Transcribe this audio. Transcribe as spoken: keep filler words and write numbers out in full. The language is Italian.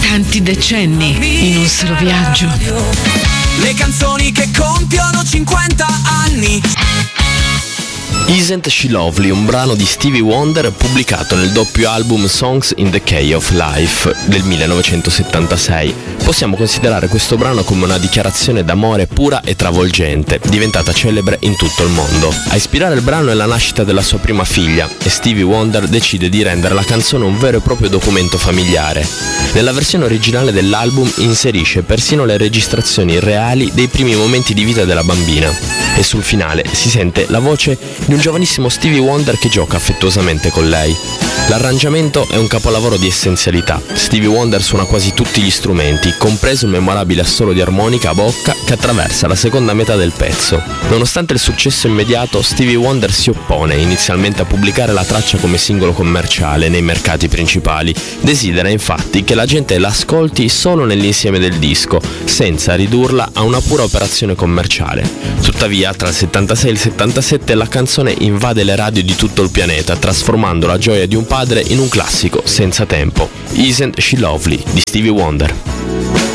Tanti decenni in un solo viaggio. Le canzoni che compiono cinquanta anni. Isn't She Lovely, un brano di Stevie Wonder pubblicato nel doppio album Songs in the Key of Life del millenovecentosettantasei. Possiamo considerare questo brano come una dichiarazione d'amore pura e travolgente, diventata celebre in tutto il mondo. A ispirare il brano è la nascita della sua prima figlia e Stevie Wonder decide di rendere la canzone un vero e proprio documento familiare. Nella versione originale dell'album inserisce persino le registrazioni reali dei primi momenti di vita della bambina e sul finale si sente la voce di un giovanissimo Stevie Wonder che gioca affettuosamente con lei. L'arrangiamento è un capolavoro di essenzialità. Stevie Wonder suona quasi tutti gli strumenti, compreso il memorabile assolo di armonica a bocca che attraversa la seconda metà del pezzo. Nonostante il successo immediato, Stevie Wonder si oppone inizialmente a pubblicare la traccia come singolo commerciale nei mercati principali. Desidera infatti che la gente l'ascolti solo nell'insieme del disco, senza ridurla a una pura operazione commerciale. Tuttavia, tra il settantasei e il settantasette la canzone invade le radio di tutto il pianeta, trasformando la gioia di un padre in un classico senza tempo. Isn't She Lovely di Stevie Wonder.